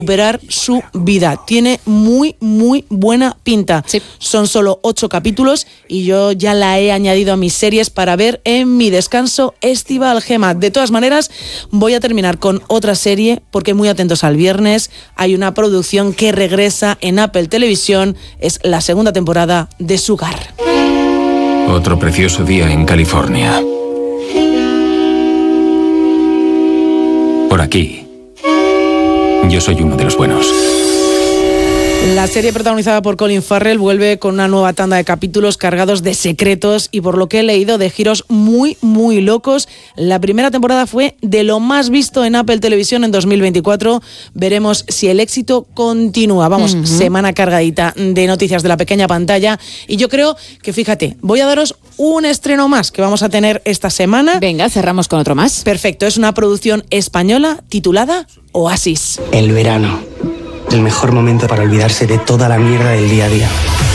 recuperar su vida. Tiene muy, muy buena pinta. Sí. Son solo 8 capítulos y yo ya la he añadido a mis series para ver en mi descanso estival, Gema. De todas maneras, voy a terminar con otra serie porque muy atentos al viernes. Hay una producción que regresa en Apple Televisión. Es la segunda temporada de Sugar. Otro precioso día en California. Por aquí. Yo soy uno de los buenos. La serie protagonizada por Colin Farrell vuelve con una nueva tanda de capítulos cargados de secretos y, por lo que he leído, de giros muy, muy locos. La primera temporada fue de lo más visto en Apple Televisión en 2024. Veremos si el éxito continúa. Vamos, semana cargadita de noticias de la pequeña pantalla. Y yo creo que, fíjate, voy a daros un estreno más que vamos a tener esta semana. Venga, cerramos con otro más. Perfecto, es una producción española titulada Oasis. El verano. El mejor momento para olvidarse de toda la mierda del día a día.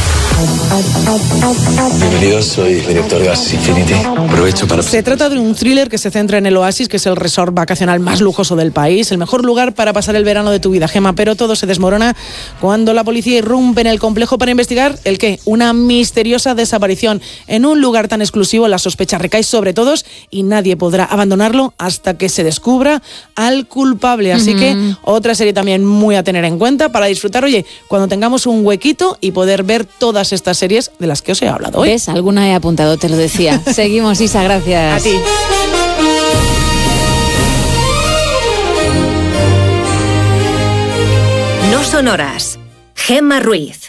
Bienvenidos, soy el director de Oasis Infinity. Aprovecho para... Se trata de un thriller que se centra en el Oasis, que es el resort vacacional más lujoso del país, el mejor lugar para pasar el verano de tu vida, Gema, pero todo se desmorona cuando la policía irrumpe en el complejo para investigar ¿el qué? Una misteriosa desaparición. En un lugar tan exclusivo la sospecha recae sobre todos y nadie podrá abandonarlo hasta que se descubra al culpable. Así que otra serie también muy a tener en cuenta para disfrutar, oye, cuando tengamos un huequito y poder ver todas estas series de las que os he hablado hoy. ¿Ves? Alguna he apuntado, te lo decía. Seguimos, Isa, gracias. A ti. No sonoras. Gemma Ruiz.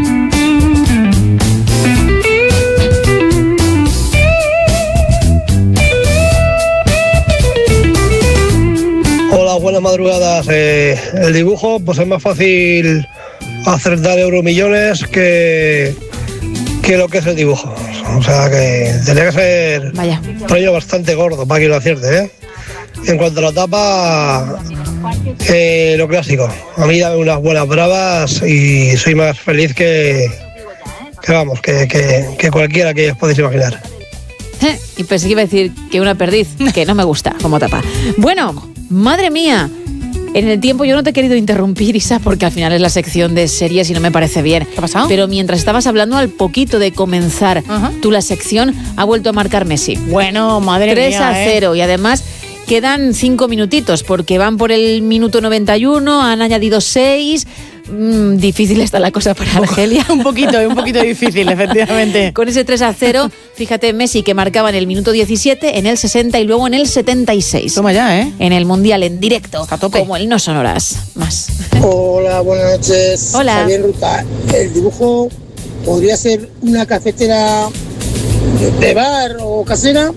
Hola, buenas madrugadas. El dibujo, pues es más fácil acertar euromillones que lo que es el dibujo. O sea que tendría que ser un rollo bastante gordo para que lo acierte, ¿eh? En cuanto a la tapa, lo clásico. A mí dame unas buenas bravas y soy más feliz que cualquiera que os podéis imaginar. Y pensé que iba a decir que una perdiz, que no me gusta como tapa. Bueno, madre mía. En el tiempo yo no te he querido interrumpir, Isa, porque al final es la sección de series y no me parece bien. ¿Qué ha pasado? Pero mientras estabas hablando, al poquito de comenzar tú la sección, ha vuelto a marcar Messi. Bueno, madre 3-0 y además quedan 5 minutitos porque van por el minuto 91, han añadido 6. Difícil está la cosa para Argelia. un poquito difícil, efectivamente. Con ese 3-0, fíjate, Messi que marcaba en el minuto 17, en el 60 y luego en el 76. Toma ya, ¿eh? En el Mundial, en directo, a tope. como el No Sonoras. Más. Hola, buenas noches. Hola. Javier Ruta. El dibujo podría ser una cafetera de bar o casera.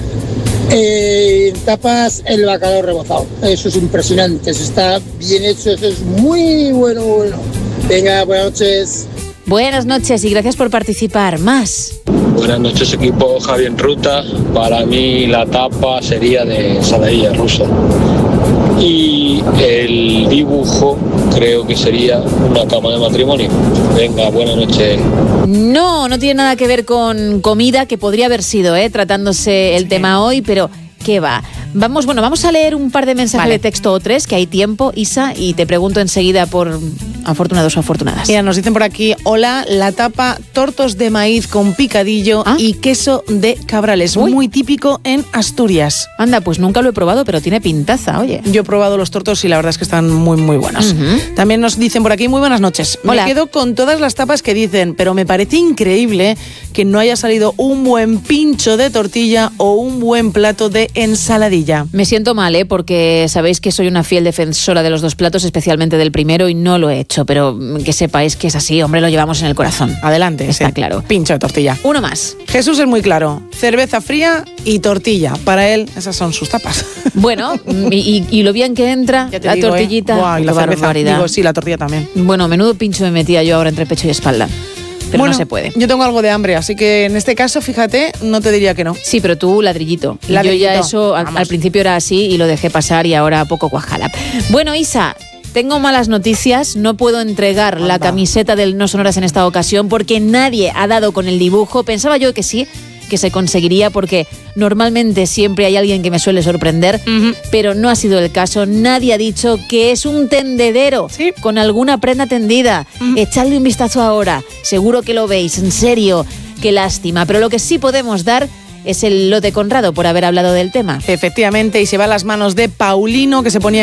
Tapas el bacalao rebozado. Eso es impresionante, eso está bien hecho, eso es muy bueno. Venga, buenas noches. Buenas noches y gracias por participar. Más. Buenas noches, equipo. Javier Ruta. Para mí la tapa sería de ensaladilla rusa. Y el dibujo creo que sería una cama de matrimonio. Venga, buenas noches. No tiene nada que ver con comida, que podría haber sido, tratándose el tema hoy, pero ¿qué va? Vamos a leer un par de mensajes de texto o 3, que hay tiempo, Isa, y te pregunto enseguida por afortunados o afortunadas. Mira, nos dicen por aquí, hola, la tapa, tortos de maíz con picadillo y queso de cabrales, muy típico en Asturias. Anda, pues nunca lo he probado, pero tiene pintaza, oye. Yo he probado los tortos y la verdad es que están muy, muy buenos. También nos dicen por aquí, muy buenas noches. Hola. Me quedo con todas las tapas que dicen, pero me parece increíble que no haya salido un buen pincho de tortilla o un buen plato de ensaladilla. Me siento mal, porque sabéis que soy una fiel defensora de los dos platos, especialmente del primero, y no lo he hecho, pero que sepáis que es así, hombre, lo llevamos en el corazón. Adelante. Está claro. Pincho de tortilla. Uno más. Jesús es muy claro, cerveza fría y tortilla. Para él, esas son sus tapas. Bueno, y lo bien que entra, la tortillita. Buah, y la cerveza, barbaridad. digo, sí, la tortilla también. Bueno, menudo pincho me metía yo ahora entre pecho y espalda. Pero bueno, no se puede. Yo tengo algo de hambre, así que en este caso, fíjate, no te diría que no. Sí, pero tú ladrillito. Yo ya eso al principio era así y lo dejé pasar y ahora poco cuajala. Bueno, Isa, tengo malas noticias. No puedo entregar la camiseta del No Sonoras en esta ocasión porque nadie ha dado con el dibujo. Pensaba yo que sí, que se conseguiría, porque normalmente siempre hay alguien que me suele sorprender, pero no ha sido el caso. Nadie ha dicho que es un tendedero con alguna prenda tendida. Echadle un vistazo ahora, seguro que lo veis, en serio, qué lástima. Pero lo que sí podemos dar es el lote Conrado por haber hablado del tema. Efectivamente, y se va a las manos de Paulino, que se ponía